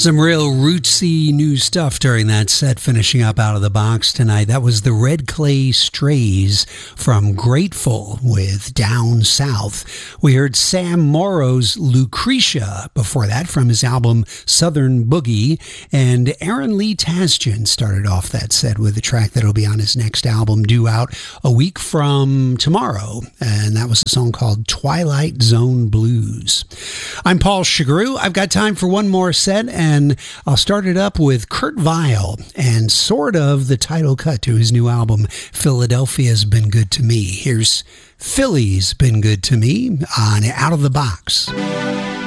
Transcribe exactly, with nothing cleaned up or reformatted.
Some real rootsy new stuff during that set, finishing up Out of the Box tonight. That was the Red Clay Strays from Grateful with Down South. We heard Sam Morrow's Lucretia before that from his album Southern Boogie. And Aaron Lee Tasjan started off that set with a track that'll be on his next album, due out a week from tomorrow. And that was a song called Twilight Zone Blues. I'm Paul Chagru. I've got time for one more set, and And I'll start it up with Kurt Vile and sort of the title cut to his new album, Philadelphia's Been Good to Me. Here's Philly's Been Good to Me on Out of the Box.